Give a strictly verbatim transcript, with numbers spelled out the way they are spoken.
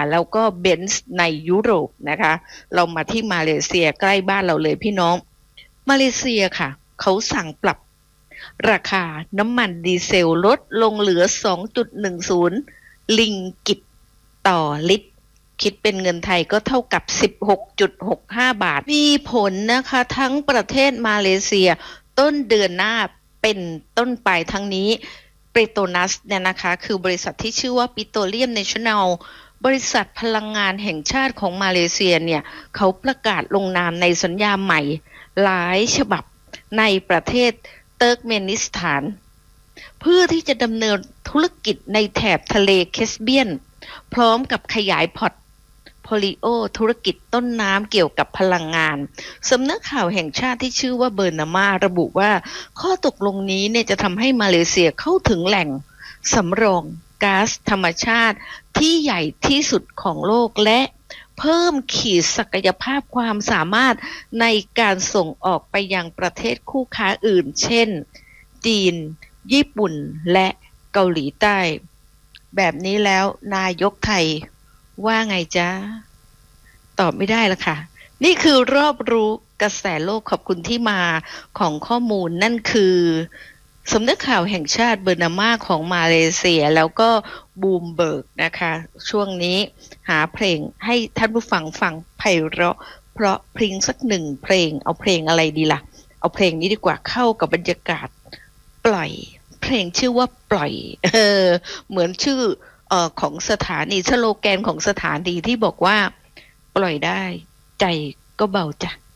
แล้วก็เบนซ์ในยุโรปนะคะเรามาที่มาเลเซียใกล้บ้านเราเลยพี่น้องมาเลเซียค่ะเขาสั่งปรับราคาน้ำมันดีเซลลดลงเหลือ สองจุดหนึ่งศูนย์ ลิงกิตต่อลิตรคิดเป็นเงินไทยก็เท่ากับ สิบหกจุดหกห้า บาทมีผลนะคะทั้งประเทศมาเลเซียต้นเดือนหน้าเป็นต้นไปทั้งนี้เปโตรนัสเนี่ยนะคะคือบริษัทที่ชื่อว่าปิโตรเลียมเนชั่นแนลบริษัทพลังงานแห่งชาติของมาเลเซียเนี่ยเขาประกาศลงนามในสัญญาใหม่หลายฉบับในประเทศเติร์กเมนิสถานเพื่อที่จะดำเนินธุรกิจในแถบทะเลแคสเปียนพร้อมกับขยายพอร์ตโพลิโอธุรกิจต้นน้ำเกี่ยวกับพลังงานสำนักข่าวแห่งชาติที่ชื่อว่าเบอร์นามาระบุว่าข้อตกลงนี้เนี่ยจะทำให้มาเลเซียเข้าถึงแหล่งสำรองก๊าซธรรมชาติที่ใหญ่ที่สุดของโลกและเพิ่มขีดศักยภาพความสามารถในการส่งออกไปยังประเทศคู่ค้าอื่นเช่นจีนญี่ปุ่นและเกาหลีใต้แบบนี้แล้วนายกไทยว่าไงจ๊ะตอบไม่ได้ละค่ะนี่คือรอบรู้กระแสโลกขอบคุณที่มาของข้อมูลนั่นคือสำนักข่าวแห่งชาติเบอร์นามาของมาเลเซียแล้วก็บูมเบิร์กนะคะช่วงนี้หาเพลงให้ท่านผู้ฟังฟังไพเราะเพราะเพลงสักหนึ่งเพลงเอาเพลงอะไรดีล่ะเอาเพลงนี้ดีกว่าเข้ากับบรรยากาศปล่อยเพลงชื่อว่าปล่อยเออเหมือนชื่อเอ่อของสถานีสโลแกนของสถานีที่บอกว่าปล่อยได้ใจก็เบาจ้ะ